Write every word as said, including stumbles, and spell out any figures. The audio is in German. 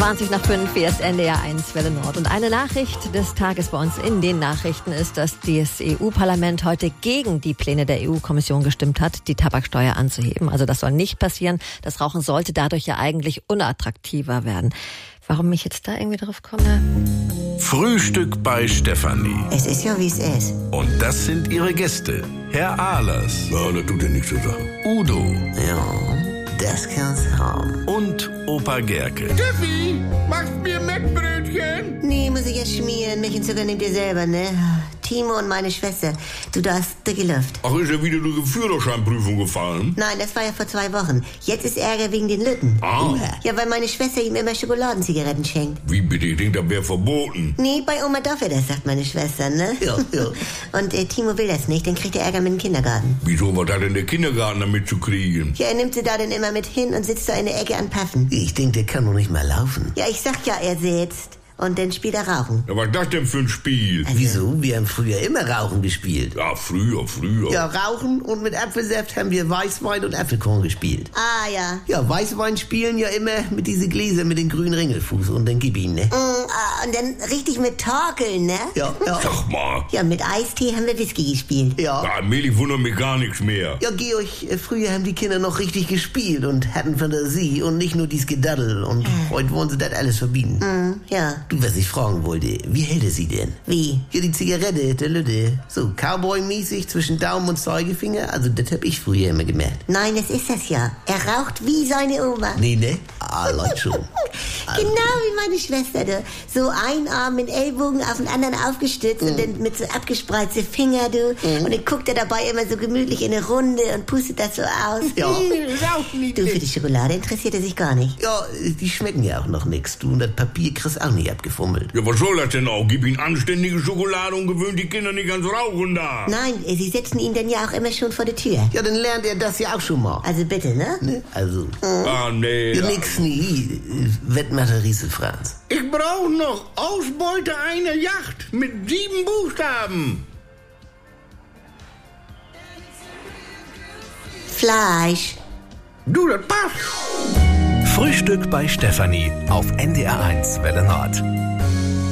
zwanzig nach fünf, hier ist N D R eins Welle Nord. Und eine Nachricht des Tages bei uns in den Nachrichten ist, dass das E U-Parlament heute gegen die Pläne der E U-Kommission gestimmt hat, die Tabaksteuer anzuheben. Also das soll nicht passieren. Das Rauchen sollte dadurch ja eigentlich unattraktiver werden. Warum ich jetzt da irgendwie drauf komme? Frühstück bei Stefanie. Es ist ja, wie es ist. Und das sind ihre Gäste. Herr Ahlers. Ja, das tut ja nichts zur Sache. Udo. Ja, das kann's haben. Und Opa Gerke. Steffi, machst mir Mettbrötchen? Nee, muss ich jetzt schmieren. Milch und Zucker nehmt ihr selber, ne? Timo und meine Schwester. Du, da ist dicke Luft. Ach, ist ja wieder die Führerscheinprüfung gefallen? Nein, das war ja vor zwei Wochen. Jetzt ist Ärger wegen den Lütten. Ah. Ja, weil meine Schwester ihm immer Schokoladenzigaretten schenkt. Wie bitte? Ich denke, das wäre verboten. Nee, bei Oma darf er das, sagt meine Schwester, ne? Ja, ja. Und äh, Timo will das nicht, dann kriegt er Ärger mit dem Kindergarten. Wieso, was hat denn der Kindergarten damit zu kriegen? Ja, er nimmt sie da dann immer mit hin und sitzt da in der Ecke an Paffen. Ich denke, der kann doch nicht mehr laufen. Ja, ich sag ja, er sitzt. Und dann spielt er Rauchen. Ja, was ist das denn für ein Spiel? Also, Wieso? Wir haben früher immer Rauchen gespielt. Ja, früher, früher. Ja, Rauchen und mit Apfelsaft haben wir Weißwein und Apfelkorn gespielt. Ah, ja. Ja, Weißwein spielen ja immer mit diese Gläser mit den grünen Ringelfuß und dann gib ihn, ne? Mm, ah, und dann richtig mit Torkeln, ne? Ja, ja. Sag mal. Ja, mit Eistee haben wir Whisky gespielt. Ja. Ja, allmählich wundert mich gar nichts mehr. Ja, Georg, äh, früher haben die Kinder noch richtig gespielt und hatten Fantasie und nicht nur dies Gedaddel. Und heute wollen sie das alles verbieten. Mm, ja. Du, was ich fragen wollte, wie hält er sie denn? Wie? Hier die Zigarette, der Lütte. So, Cowboy-mäßig zwischen Daumen und Zeigefinger. Also, das hab ich früher immer gemerkt. Nein, das ist das ja. Er raucht wie seine Oma. Nee, ne? Ah, Leute schon. Genau wie meine Schwester, du. So ein Arm mit Ellbogen auf den anderen aufgestützt mm. und dann mit so abgespreizte Finger, du. Mm. Und dann guckt er dabei immer so gemütlich in eine Runde und pustet das so aus. Ja. Du, für die Schokolade interessiert er sich gar nicht. Ja, die schmecken ja auch noch nix. Du, und das Papier kriegst auch nicht abgefummelt. Ja, was soll das denn auch? Gib ihnen anständige Schokolade und gewöhnt die Kinder nicht ans Rauchen da. Nein, sie setzen ihn dann ja auch immer schon vor der Tür. Ja, dann lernt er das ja auch schon mal. Also bitte, ne? Ne? Also. Ah, nee. Ja, nix nie. Wettmacher Riese Franz. Ich brauche noch Ausbeute einer Yacht mit sieben Buchstaben. Fleisch. Du, das passt. Frühstück bei Stefanie auf N D R eins Welle Nord.